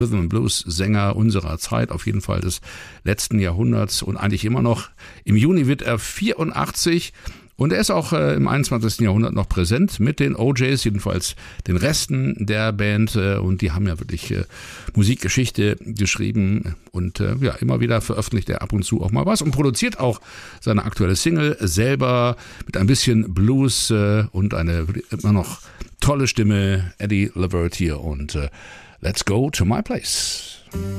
Rhythm and Blues Sänger unserer Zeit, auf jeden Fall des letzten Jahrhunderts und eigentlich immer noch. Im Juni wird er 84 und er ist auch im 21. Jahrhundert noch präsent mit den OJs, jedenfalls den Resten der Band, und die haben ja wirklich Musikgeschichte geschrieben und ja, immer wieder veröffentlicht er ab und zu auch mal was und produziert auch seine aktuelle Single selber mit ein bisschen Blues und eine immer noch tolle Stimme, Eddie Laverty, und Let's Go to My Place.